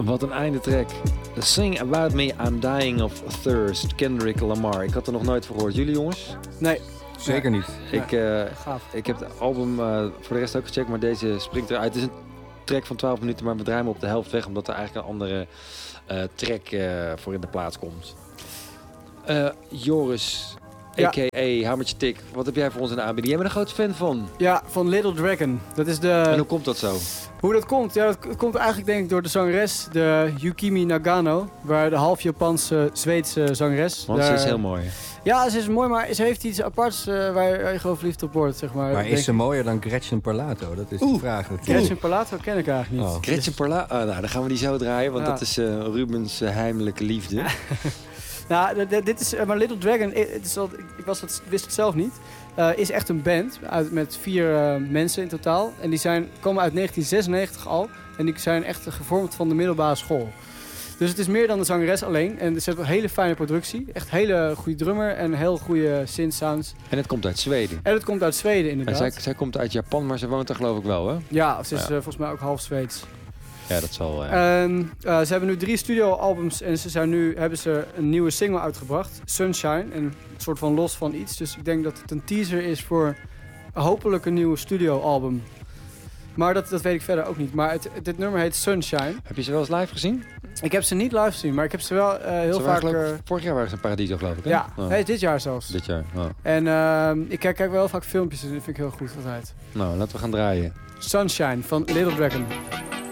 Wat een einde track. Sing About Me, I'm Dying of Thirst, Kendrick Lamar. Ik had er nog nooit van gehoord. Jullie jongens? Nee. Zeker niet. Gaaf. Ik heb het album voor de rest ook gecheckt, maar deze springt eruit. Het is een track van 12 minuten, maar we draaien hem op de helft weg, omdat er eigenlijk een andere track voor in de plaats komt. Joris, a.k.a. Hammertje Tik, wat heb jij voor ons in de aanbieding? Jij bent een groot fan van. Ja, van Little Dragon. Dat is En hoe komt dat zo? Hoe dat komt? Ja, dat komt eigenlijk denk ik door de zangeres, de Yukimi Nagano, waar de half Japanse Zweedse zangeres. Want ze is heel mooi. Ja, ze is mooi, maar ze heeft iets aparts waar je gewoon verliefd op wordt, zeg maar. Maar is ze mooier dan Gretchen Parlato? Dat is de vraag natuurlijk. Gretchen Parlato ken ik eigenlijk niet. Oh. Gretchen Parlato, nou dan gaan we die zo draaien, want dat is Rubens heimelijke liefde. Nou, dit is maar Little Dragon. Wist het zelf niet. Is echt een band met 4 mensen in totaal. En die komen uit 1996 al. En die zijn echt gevormd van de middelbare school. Dus het is meer dan de zangeres alleen. En ze hebben een hele fijne productie. Echt een hele goede drummer en heel goede synth-sounds. En het komt uit Zweden. En het komt uit Zweden, inderdaad. En zij komt uit Japan, maar ze woont er geloof ik wel, hè? Ja, ze is volgens mij ook half Zweeds. Ja, dat zal... Ze hebben nu 3 studioalbums en hebben ze een nieuwe single uitgebracht. Sunshine, een soort van los van iets. Dus ik denk dat het een teaser is voor hopelijk een nieuwe studioalbum. Maar dat weet ik verder ook niet. Maar dit nummer heet Sunshine. Heb je ze wel eens live gezien? Ik heb ze niet live gezien, maar ik heb ze wel heel vaak... Vorig jaar waren ze in Paradiso, geloof ik, hè? Ja, dit jaar zelfs. Dit jaar, En ik kijk wel vaak filmpjes en dat vind ik heel goed altijd. Nou, laten we gaan draaien. Sunshine van Little Dragon.